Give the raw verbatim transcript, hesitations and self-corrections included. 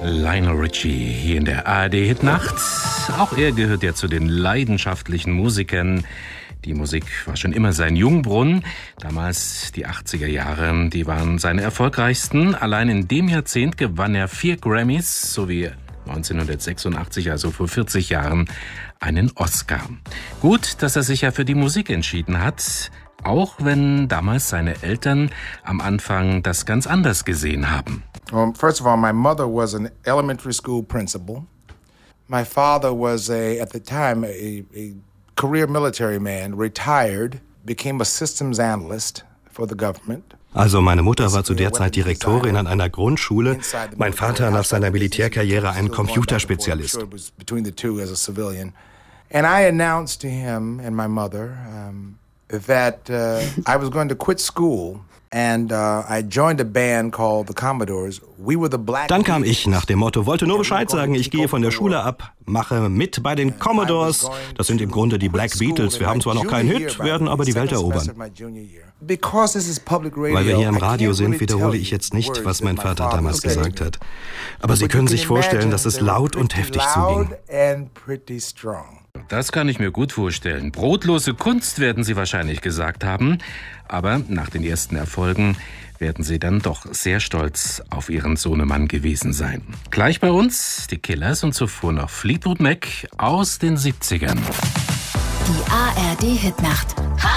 Lionel Richie hier in der A R D-Hitnacht. Auch er gehört ja zu den leidenschaftlichen Musikern. Die Musik war schon immer sein Jungbrunnen. Damals die achtziger Jahre, die waren seine erfolgreichsten. Allein in dem Jahrzehnt gewann er vier Grammys sowie neunzehnhundertsechsundachtzig, also vor vierzig Jahren, einen Oscar. Gut, dass er sich ja für die Musik entschieden hat, auch wenn damals seine Eltern am Anfang das ganz anders gesehen haben. Well, first of all, my mother was an elementary school principal. My father was a, at the time, a, a career military man, retired, became a systems analyst for the government. Also meine Mutter war zu der Zeit Direktorin an einer Grundschule, mein Vater nach seiner Militärkarriere ein Computerspezialist. And I announced to him and my mother um, that uh, I was going to quit school. And, uh, I joined a band called the Commodores. We were the Black Dann kam ich nach dem Motto, wollte nur Bescheid sagen, ich gehe von der Schule ab, mache mit bei den Commodores. Das sind im Grunde die Black Beatles. Wir haben zwar noch keinen Hit, werden aber die Welt erobern. Weil wir hier im Radio sind, wiederhole ich jetzt nicht, was mein Vater damals gesagt hat. Aber Sie können sich vorstellen, dass es laut und heftig zuging. Das kann ich mir gut vorstellen. Brotlose Kunst werden Sie wahrscheinlich gesagt haben. Aber nach den ersten Erfolgen werden Sie dann doch sehr stolz auf Ihren Sohnemann gewesen sein. Gleich bei uns die Killers und zuvor noch Fleetwood Mac aus den siebzigern. Die A R D-Hitnacht.